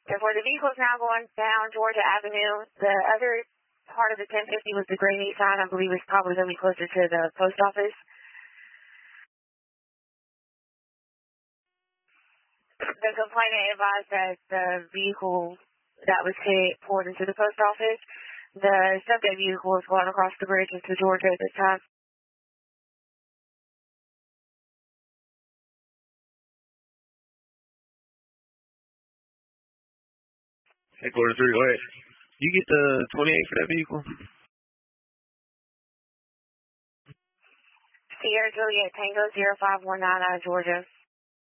Therefore, the vehicle is now going down Georgia Avenue. The other part of the 1050 was the gray meat sign. I believe it's probably going to be closer to the post office. The complainant advised that the vehicle that was hit poured into the post office. The subject vehicle is going across the bridge into Georgia at this time. Headquarters 3, go ahead. You get the 28 for that vehicle? Sierra Juliet Tango 0519 out of Georgia.